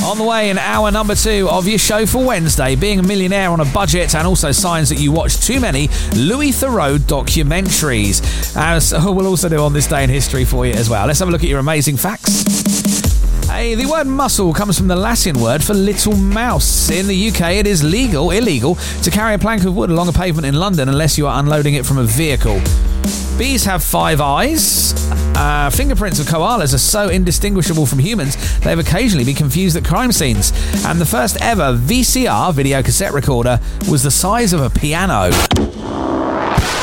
On the way in hour number 2 of your show for Wednesday, being a millionaire on a budget and also signs that you watch too many Louis Theroux documentaries. As we'll also do on this day in history for you as well. Let's have a look at your amazing facts. Hey, the word mussel comes from the Latin word for little mouse. In the UK, it is illegal to carry a plank of wood along a pavement in London unless you are unloading it from a vehicle. Bees have 5 eyes. Fingerprints of koalas are so indistinguishable from humans, they've occasionally been confused at crime scenes. And the first ever VCR, video cassette recorder, was the size of a piano.